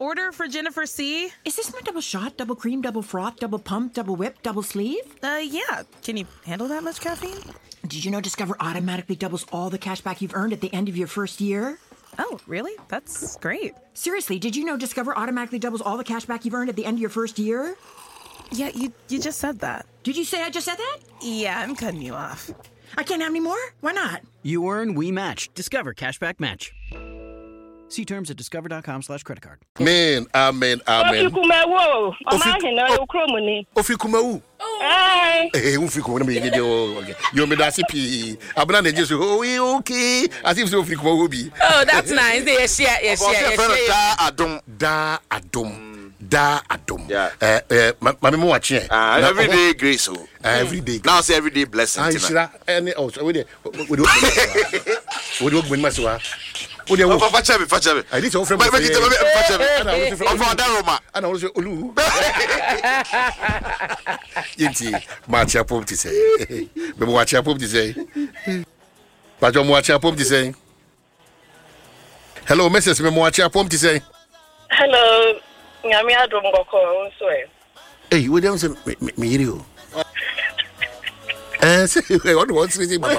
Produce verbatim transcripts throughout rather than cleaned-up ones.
order for Jennifer C. Is this my double shot, double cream, double froth, double pump, double whip, double sleeve? Uh, yeah. Can you handle that much caffeine? Did you know Discover automatically doubles all the cash back you've earned at the end of your first year? Oh, really? That's great. Seriously, did you know Discover automatically doubles all the cash back you've earned at the end of your first year? Yeah, you, you just said that. Did you say I just said that? Yeah, I'm cutting you off. I can't have any more? Why not? You earn, we match. Discover Cashback Match. See terms at discover.com slash credit card. Amen, amen, amen. Ofikumawo. Omahina ukromuni. Ofikumawo. Hey. Eh, Ofikumawo me video. You me dasi pi. Abna na jesu. Oh, okay. As if so Ofikumawo bi. Oh, that's nice. Yes, yeah, yes, yeah, yes, Da adom, da adom. Da adom. Eh, eh, mama mo watch here. Ah, every day grace. Oh. Every day. Now say every day blessing. Ah, shira. Any oh, we dey. We dey. We dey go maswa. O de wo fa cha me fa cha me. I need to friend. But but fa cha me. Ana wo friend. Of Adaroma. Ana wo say olu. Yenti, ma cha pom ti say. Me mo cha pom ti say. Ba jo mo cha pom ti say. Hello, Missus Me mo cha pom ti say. Hello. Nyame adom goko nso e. Hey, we dem say me yiri o. Eh, say what wants to say mama.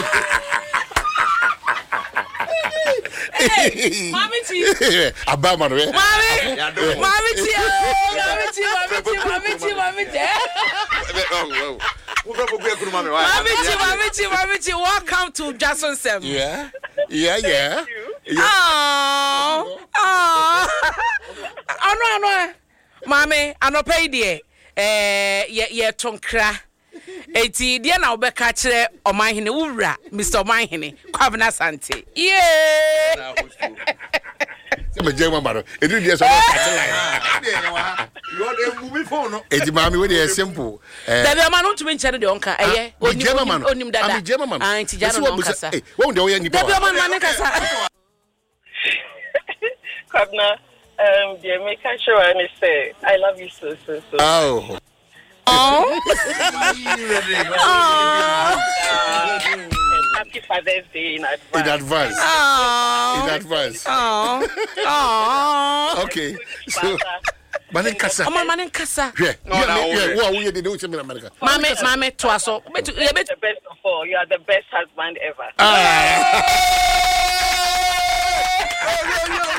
Hey, Mommy T. Abama no. Mommy. Mommy T. Mommy T. Mommy T. Mommy T. Mommy T. Oh, wow. Mommy T. Mommy T. Mommy T. Welcome to Jason Seven. Yeah. Yeah, yeah. Oh. Oh. Oh no, no. Mommy, I no pay there. Eh, ye ye tonkra. Eti dia na obeka kire omanhene wura Mister Omanhene Kwabena Sante. Yeah. Se me jema maro. Edu dia so na catch line. You are the movie phone. Eti mami we dey simple. Eh. Da be ma no tumi nche de onka eye. Onim onim dada. Ami jema mano. Ah, nti jana no kasa. Eh, wo de wo ye nipa. Da be ma no kasa. Kwabena, um, the American show and say, I love you so, so, so. Oh. Oh. And happy Father's Day in advance. In advance. Oh. In advance. Oh. Oh. Okay. So, manen kasa. Oh, manen kasa. Yeah. Yeah, wo wo ye dey do in America. Mame, mame to aso. You're the best of all. You are the best husband ever. Ah.